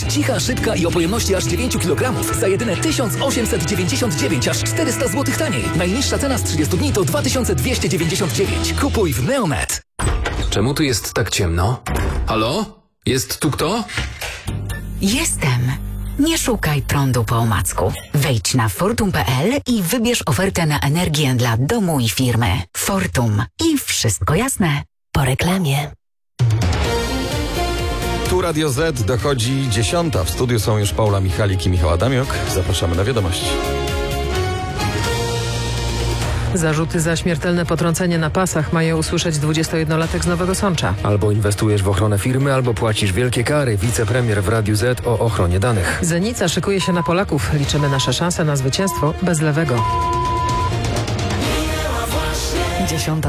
Cicha, szybka i o pojemności aż 9 kg za jedyne 1899, aż 400 zł taniej. Najniższa cena z 30 dni to 2299. Kupuj w Neomet. Czemu tu jest tak ciemno? Halo? Jest tu kto? Jestem. Nie szukaj prądu po omacku. Wejdź na fortum.pl i wybierz ofertę na energię dla domu i firmy. Fortum. I wszystko jasne. Po reklamie. Tu Radio Z, dochodzi 10. W studiu są już Paula Michalik i Michał Adamiuk. Zapraszamy na wiadomości. Zarzuty za śmiertelne potrącenie na pasach mają usłyszeć 21-latek z Nowego Sącza. Albo inwestujesz w ochronę firmy, albo płacisz wielkie kary. Wicepremier w Radiu Z o ochronie danych. Zenica szykuje się na Polaków. Liczymy nasze szanse na zwycięstwo bez lewego. 10.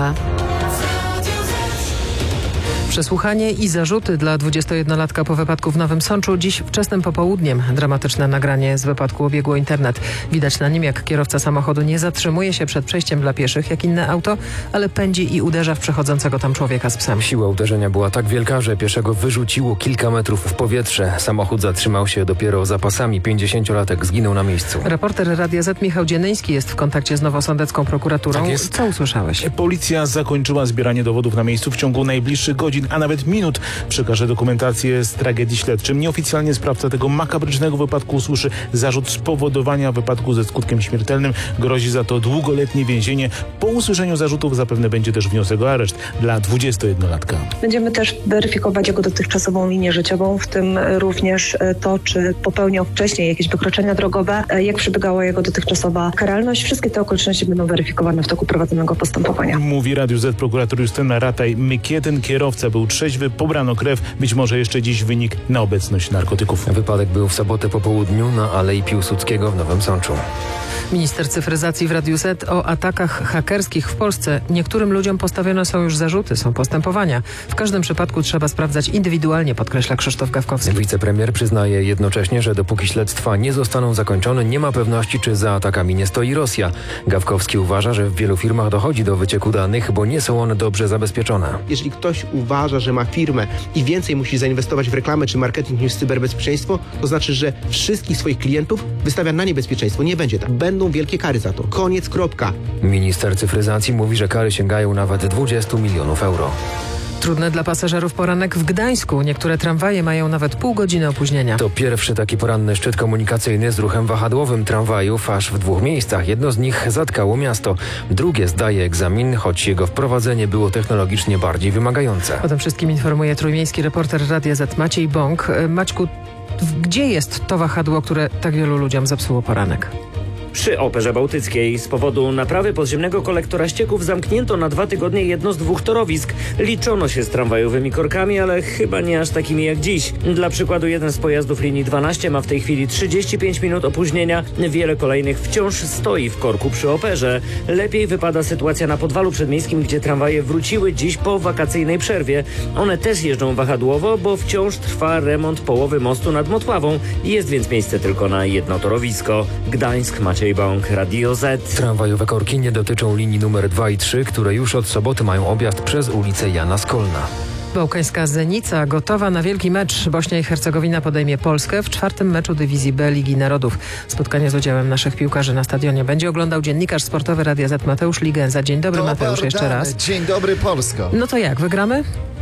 Przesłuchanie i zarzuty dla 21-latka po wypadku w Nowym Sączu dziś wczesnym popołudniem. Dramatyczne nagranie z wypadku obiegło internet. Widać na nim, jak kierowca samochodu nie zatrzymuje się przed przejściem dla pieszych, jak inne auto, ale pędzi i uderza w przechodzącego tam człowieka z psem. Siła uderzenia była tak wielka, że pieszego wyrzuciło kilka metrów w powietrze. Samochód zatrzymał się dopiero za pasami. 50-latek zginął na miejscu. Reporter Radia Z Michał Dzienyński jest w kontakcie z nowosądecką prokuraturą. Tak jest. Co usłyszałeś? Policja zakończyła zbieranie dowodów na miejscu w ciągu najbliższych godzin, a nawet minut. Przekaże dokumentację z tragedii śledczym. Nieoficjalnie sprawca tego makabrycznego wypadku usłyszy zarzut spowodowania wypadku ze skutkiem śmiertelnym. Grozi za to długoletnie więzienie. Po usłyszeniu zarzutów zapewne będzie też wniosek o areszt dla 21-latka. Będziemy też weryfikować jego dotychczasową linię życiową, w tym również to, czy popełniał wcześniej jakieś wykroczenia drogowe, jak przebiegała jego dotychczasowa karalność. Wszystkie te okoliczności będą weryfikowane w toku prowadzonego postępowania. Mówi Radiu Z prokurator Justyna Rataj-Mykieten. Kierowca był trzeźwy, pobrano krew, być może jeszcze dziś wynik na obecność narkotyków. Wypadek był w sobotę po południu na Alei Piłsudskiego w Nowym Sączu. Minister cyfryzacji w Radiu Z o atakach hakerskich w Polsce. Niektórym ludziom postawione są już zarzuty, są postępowania. W każdym przypadku trzeba sprawdzać indywidualnie, podkreśla Krzysztof Gawkowski. Wicepremier przyznaje jednocześnie, że dopóki śledztwa nie zostaną zakończone, nie ma pewności, czy za atakami nie stoi Rosja. Gawkowski uważa, że w wielu firmach dochodzi do wycieku danych, bo nie są one dobrze zabezpieczone. Jeżeli ktoś uważa, że ma firmę i więcej musi zainwestować w reklamę czy marketing niż w cyberbezpieczeństwo, to znaczy, że wszystkich swoich klientów wystawia na niebezpieczeństwo. Nie będzie tak. Będą wielkie kary za to. Koniec, kropka. Minister cyfryzacji mówi, że kary sięgają nawet 20 milionów euro. Trudny dla pasażerów poranek w Gdańsku. Niektóre tramwaje mają nawet pół godziny opóźnienia. To pierwszy taki poranny szczyt komunikacyjny z ruchem wahadłowym tramwajów aż w 2 miejscach. Jedno z nich zatkało miasto. Drugie zdaje egzamin, choć jego wprowadzenie było technologicznie bardziej wymagające. O tym wszystkim informuje trójmiejski reporter Radia Z Maciej Bąk. Maćku, gdzie jest to wahadło, które tak wielu ludziom zepsuło poranek? Przy Operze Bałtyckiej. Z powodu naprawy podziemnego kolektora ścieków zamknięto na 2 tygodnie jedno z 2 torowisk. Liczono się z tramwajowymi korkami, ale chyba nie aż takimi jak dziś. Dla przykładu jeden z pojazdów linii 12 ma w tej chwili 35 minut opóźnienia. Wiele kolejnych wciąż stoi w korku przy Operze. Lepiej wypada sytuacja na Podwalu Przedmiejskim, gdzie tramwaje wróciły dziś po wakacyjnej przerwie. One też jeżdżą wahadłowo, bo wciąż trwa remont połowy mostu nad Motławą. Jest więc miejsce tylko na jedno torowisko. Gdańsk, Maciej Bąk, Radio Z. Tramwajowe korki nie dotyczą linii numer 2 i 3, które już od soboty mają objazd przez ulicę Jana Skolna. Bałkańska Zenica gotowa na wielki mecz. Bośnia i Hercegowina podejmie Polskę w 4. meczu dywizji B Ligi Narodów. Spotkanie z udziałem naszych piłkarzy na stadionie będzie oglądał dziennikarz sportowy Radia Z Mateusz Ligenza. Dzień dobry, Mateusz, jeszcze raz. Dzień dobry, Polsko. No to jak, wygramy?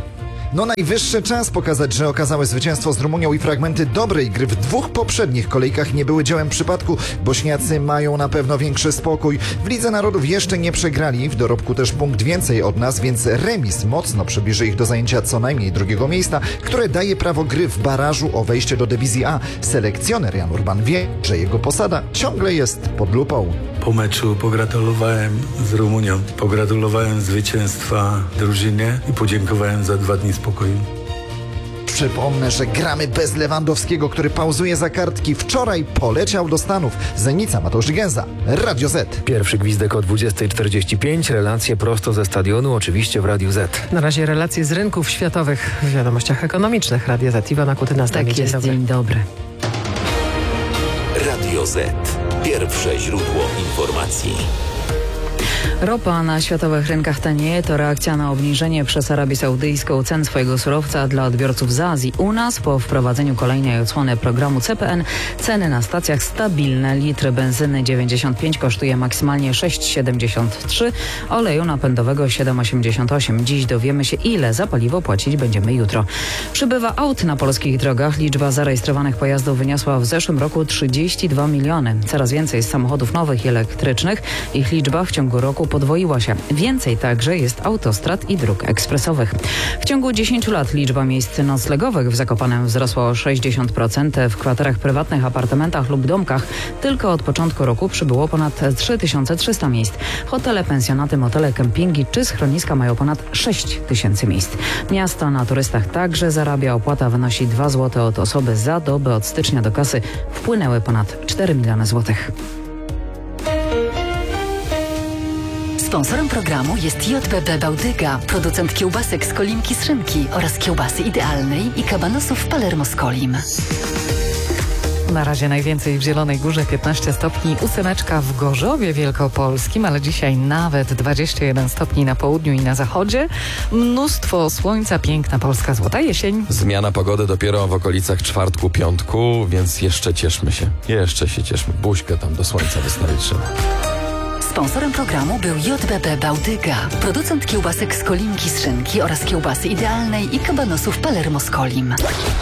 No najwyższy czas pokazać, że okazałe zwycięstwo z Rumunią i fragmenty dobrej gry w 2 poprzednich kolejkach nie były dziełem przypadku. Bośniacy mają na pewno większy spokój. W Lidze Narodów jeszcze nie przegrali, w dorobku też punkt więcej od nas, więc remis mocno przybliży ich do zajęcia co najmniej 2. miejsca, które daje prawo gry w barażu o wejście do dywizji A. Selekcjoner Jan Urban wie, że jego posada ciągle jest pod lupą. Po meczu pogratulowałem z Rumunią, pogratulowałem zwycięstwa drużynie i podziękowałem za 2 dni spokoju. Przypomnę, że gramy bez Lewandowskiego, który pauzuje za kartki. Wczoraj poleciał do Stanów. Zenica, Mateusz Gęza, Radio Z. Pierwszy gwizdek o 20:45. Relacje prosto ze stadionu, oczywiście w Radiu Z. Na razie relacje z rynków światowych w wiadomościach ekonomicznych. Radio Z. Iwona Kutyna z nami. Tak jest, dzień dobry. Radio Z. Pierwsze źródło informacji. Ropa na światowych rynkach tanieje. To reakcja na obniżenie przez Arabię Saudyjską cen swojego surowca dla odbiorców z Azji. U nas po wprowadzeniu kolejnej odsłony programu CPN ceny na stacjach stabilne. Litr benzyny 95 kosztuje maksymalnie 6,73, oleju napędowego 7,88. Dziś dowiemy się, ile za paliwo płacić będziemy jutro. Przybywa aut na polskich drogach. Liczba zarejestrowanych pojazdów wyniosła w zeszłym roku 32 miliony. Coraz więcej jest samochodów nowych i elektrycznych. Ich liczba w ciągu roku podwoiła się. Więcej także jest autostrad i dróg ekspresowych. W ciągu 10 lat liczba miejsc noclegowych w Zakopanem wzrosła o 60%. W kwaterach prywatnych, apartamentach lub domkach tylko od początku roku przybyło ponad 3300 miejsc. Hotele, pensjonaty, motele, kempingi czy schroniska mają ponad 6000 miejsc. Miasto na turystach także zarabia. Opłata wynosi 2 zł od osoby za dobę. Od stycznia do kasy wpłynęły ponad 4 miliony złotych. Sponsorem programu jest JBB Bałtyka, producent kiełbasek z Kolimki z Szynki oraz kiełbasy idealnej i kabanosów Palermo z Kolim. Na razie najwięcej w Zielonej Górze 15 stopni, 8 w Gorzowie Wielkopolskim, ale dzisiaj nawet 21 stopni na południu i na zachodzie. Mnóstwo słońca, piękna polska złota jesień. Zmiana pogody dopiero w okolicach czwartku, piątku, więc jeszcze cieszmy się. Jeszcze się cieszmy. Buźkę tam do słońca wystawić trzeba. Sponsorem programu był JBB Bałtyka, producent kiełbasek z Kolimki z Szynki oraz kiełbasy idealnej i kabanosów Palermo z Kolim.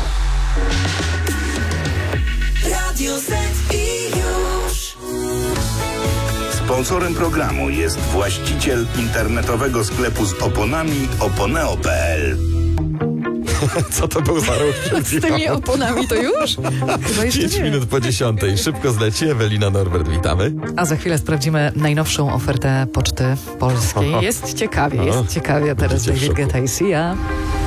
Radio Z i już. Sponsorem programu jest właściciel internetowego sklepu z oponami oponeo.pl. Co to był za ruch? Z tymi oponami to już? Chyba jeszcze 5 nie. minut po 10. Szybko zleci. Ewelina, Norbert, witamy. A za chwilę sprawdzimy najnowszą ofertę Poczty Polskiej. Jest ciekawie, teraz Będziecie w David szoku. Guetta i Sia.